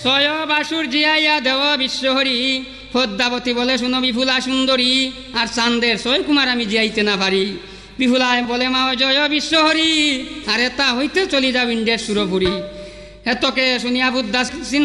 ছয় বাসুর জিয়াইয়া দেও বিশ্বহরি, পদ্মাবতী বলে শুনো বিফুলা সুন্দরী, আর চান্দের ছয় কুমার আমি জিয়াইতে না পারি। বিফুলায় বলে মা জয় বিশ্বহরি, আর এটা হইতে চলি যাও ইন্দ্রের সুরপুরী। এতকে শুনিয়া বুদ্ধা